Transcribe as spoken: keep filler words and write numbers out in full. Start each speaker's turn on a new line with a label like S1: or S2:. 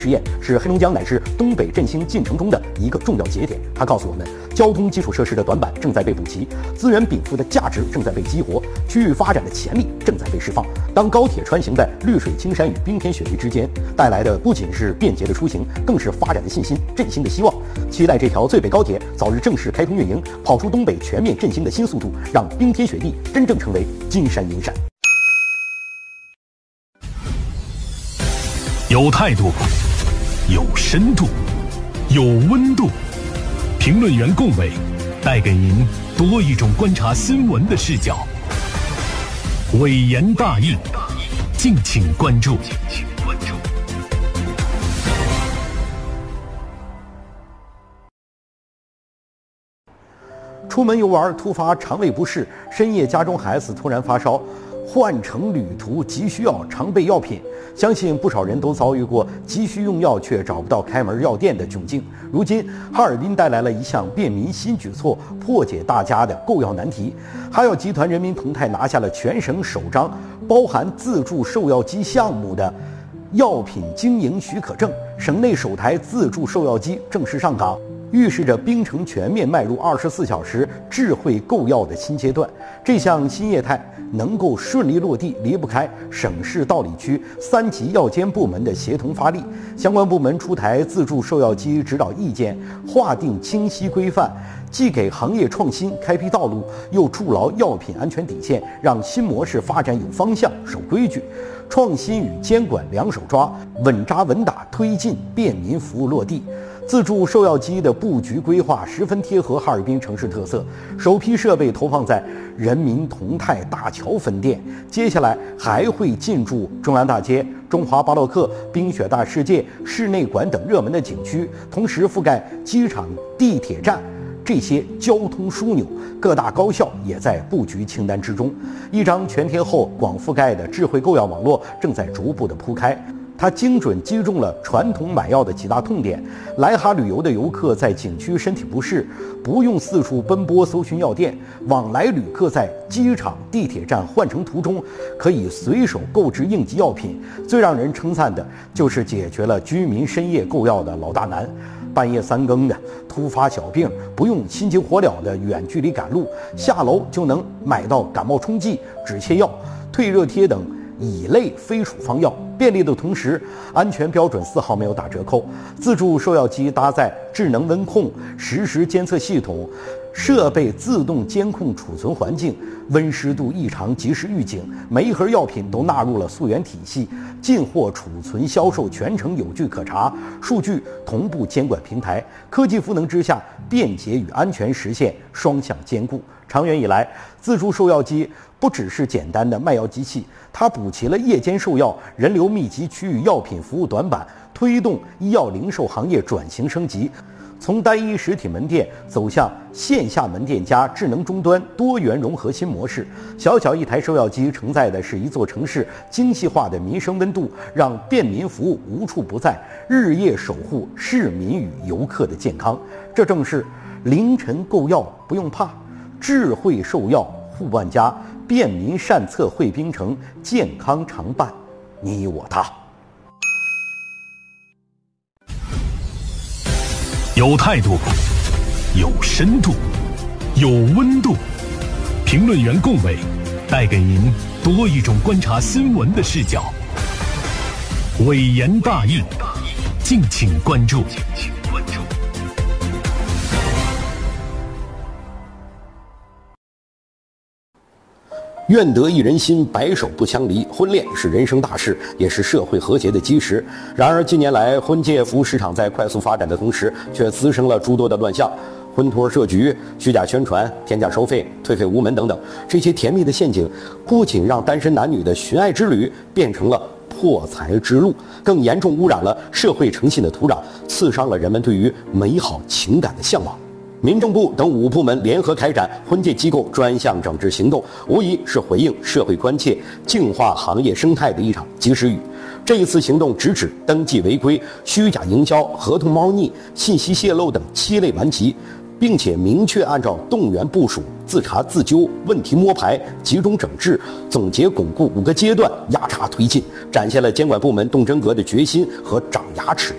S1: 实验是黑龙江乃至东北振兴进程中的一个重要节点。它告诉我们，交通基础设施的短板正在被补齐，资源禀赋的价值正在被激活，区域发展的潜力正在被释放。当高铁穿行在绿水青山与冰天雪地之间，带来的不仅是便捷的出行，更是发展的信心、振兴的希望。期待这条最北高铁早日正式开通运营，跑出东北全面振兴的新速度，让冰天雪地真正成为金山银山。
S2: 有态度，有深度，有温度。评论员共伟带给您多一种观察新闻的视角。伟言大义，敬请关注。
S1: 出门游玩突发肠胃不适，深夜家中孩子突然发烧，换乘旅途急需要常备药品。相信不少人都遭遇过急需用药却找不到开门药店的窘境。如今哈尔滨带来了一项便民新举措，破解大家的购药难题。哈药集团人民同泰拿下了全省首张包含自助售药机项目的药品经营许可证，省内首台自助售药机正式上岗，预示着冰城全面迈入二十四小时智慧购药的新阶段。这项新业态能够顺利落地，离不开省市道里区三级药监部门的协同发力。相关部门出台自助售药机指导意见，划定清晰规范，既给行业创新开辟道路，又筑牢药品安全底线，让新模式发展有方向、守规矩。创新与监管两手抓，稳扎稳打推进便民服务落地。自助售药机的布局规划十分贴合哈尔滨城市特色，首批设备投放在人民同泰大桥分店，接下来还会进驻中央大街、中华巴洛克、冰雪大世界、室内馆等热门的景区，同时覆盖机场、地铁站这些交通枢纽。各大高校也在布局清单之中。一张全天候广覆盖的智慧购药网络正在逐步的铺开，它精准击中了传统买药的几大痛点。来哈旅游的游客在景区身体不适，不用四处奔波搜寻药店；往来旅客在机场、地铁站换乘途中，可以随手购置应急药品。最让人称赞的就是解决了居民深夜购药的老大难。半夜三更的突发小病，不用心急火燎的远距离赶路，下楼就能买到感冒冲剂、止泻药、退热贴等乙类非处方药，便利的同时，安全标准丝毫没有打折扣。自助售药机搭载智能温控、实时监测系统，设备自动监控储存环境，温湿度异常及时预警。每一盒药品都纳入了溯源体系，进货、储存、销售全程有据可查，数据同步监管平台。科技赋能之下，便捷与安全实现双向兼顾。长远以来，自助售药机不只是简单的卖药机器，它补齐了夜间售药、人流密集区域药品服务短板，推动医药零售行业转型升级，从单一实体门店走向线下门店加智能终端多元融合新模式。小小一台售药机承载的是一座城市精细化的民生温度，让便民服务无处不在，日夜守护市民与游客的健康。这正是凌晨购药不用怕，智慧售药护万家，便民善策惠冰城，健康常伴你我他。
S2: 有态度，有深度，有温度。评论员共伟带给您多一种观察新闻的视角。伟言大义，敬请关注。
S1: 愿得一人心，白首不相离。婚恋是人生大事，也是社会和谐的基石。然而，近年来婚介服务市场在快速发展的同时，却滋生了诸多的乱象。婚托设局、虚假宣传、天价收费、退费无门等等，这些甜蜜的陷阱，不仅让单身男女的寻爱之旅变成了破财之路，更严重污染了社会诚信的土壤，刺伤了人们对于美好情感的向往。民政部等五部门联合开展婚介机构专项整治行动，无疑是回应社会关切、净化行业生态的一场及时雨。这一次行动直指登记违规、虚假营销、合同猫腻、信息泄露等七类顽疾， 并且明确按照动员部署、自查自纠、问题摸排、集中整治、总结巩固五个阶段压查推进，展现了监管部门动真格的决心和长牙齿的